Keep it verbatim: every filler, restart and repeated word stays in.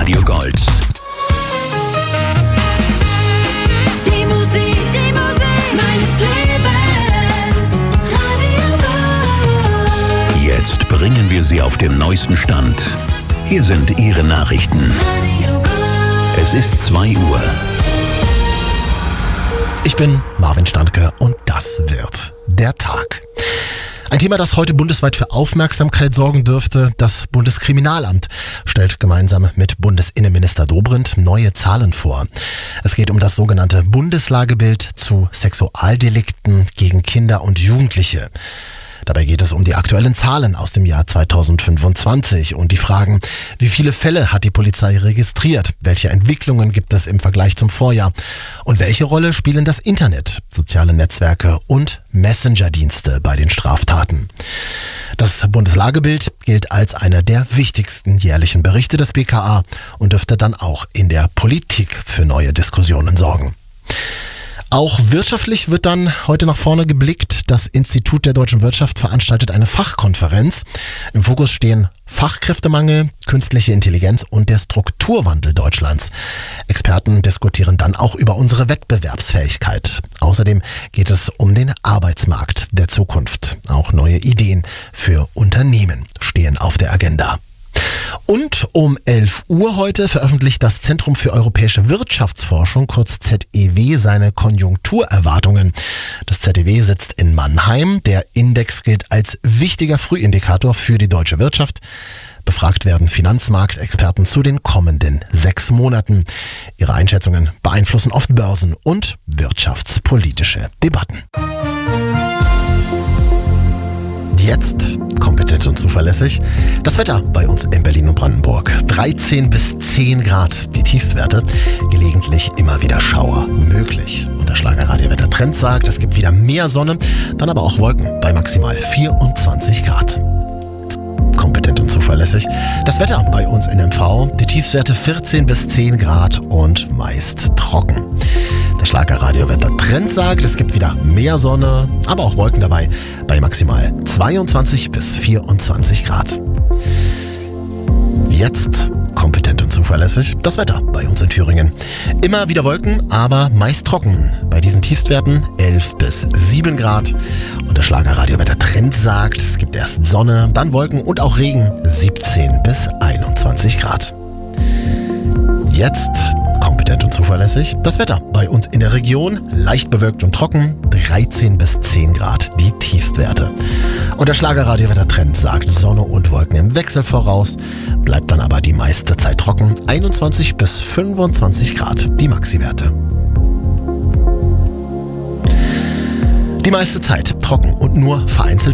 Radio Gold. Die Musik, die Musik meines Lebens. Radio Gold. Jetzt bringen wir Sie auf den neuesten Stand. Hier sind Ihre Nachrichten. Radio Gold. Es ist zwei Uhr. Ich bin Marvin Standke und das wird der Tag. Ein Thema, das heute bundesweit für Aufmerksamkeit sorgen dürfte. Das Bundeskriminalamt stellt gemeinsam mit Bundesinnenminister Dobrindt neue Zahlen vor. Es geht um das sogenannte Bundeslagebild zu Sexualdelikten gegen Kinder und Jugendliche. Dabei geht es um die aktuellen Zahlen aus dem Jahr zweitausendfünfundzwanzig und die Fragen, wie viele Fälle hat die Polizei registriert, welche Entwicklungen gibt es im Vergleich zum Vorjahr und welche Rolle spielen das Internet, soziale Netzwerke und Messenger-Dienste bei den Straftaten. Das Bundeslagebild gilt als einer der wichtigsten jährlichen Berichte des B K A und dürfte dann auch in der Politik für neue Diskussionen sorgen. Auch wirtschaftlich wird dann heute nach vorne geblickt. Das Institut der deutschen Wirtschaft veranstaltet eine Fachkonferenz. Im Fokus stehen Fachkräftemangel, künstliche Intelligenz und der Strukturwandel Deutschlands. Experten diskutieren dann auch über unsere Wettbewerbsfähigkeit. Außerdem geht es um den Arbeitsmarkt der Zukunft. Auch neue Ideen für Unternehmen stehen auf der Agenda. Und um elf Uhr heute veröffentlicht das Zentrum für europäische Wirtschaftsforschung, kurz Z E W, seine Konjunkturerwartungen. Das Z E W sitzt in Mannheim. Der Index gilt als wichtiger Frühindikator für die deutsche Wirtschaft. Befragt werden Finanzmarktexperten zu den kommenden sechs Monaten. Ihre Einschätzungen beeinflussen oft Börsen- und wirtschaftspolitische Debatten. Jetzt kompetent und zuverlässig das Wetter bei uns in Berlin und Brandenburg. dreizehn bis zehn Grad die Tiefstwerte, gelegentlich immer wieder Schauer möglich. Und der Schlagerradiowetter Trend sagt, es gibt wieder mehr Sonne, dann aber auch Wolken bei maximal vierundzwanzig Grad. Kompetent und zuverlässig das Wetter bei uns in M V. Die Tiefstwerte vierzehn bis zehn Grad und meist trocken. Der Schlagerradiowetter Trend sagt, es gibt wieder mehr Sonne, aber auch Wolken dabei bei maximal zweiundzwanzig bis vierundzwanzig Grad. Jetzt kompetent und zuverlässig das Wetter bei uns in Thüringen. Immer wieder Wolken, aber meist trocken. Bei diesen Tiefstwerten elf bis sieben Grad. Und der Schlagerradiowetter Trend sagt, es gibt erst Sonne, dann Wolken und auch Regen, siebzehn bis einundzwanzig Grad. Jetzt kompetent und zuverlässig das Wetter bei uns in der Region. Leicht bewölkt und trocken, dreizehn bis zehn Grad die Tiefstwerte. Und der Schlagerradiowetter-Trend sagt Sonne und Wolken im Wechsel voraus, bleibt dann aber die meiste Zeit trocken, einundzwanzig bis fünfundzwanzig Grad die Maxiwerte. Die meiste Zeit trocken und nur vereinzelt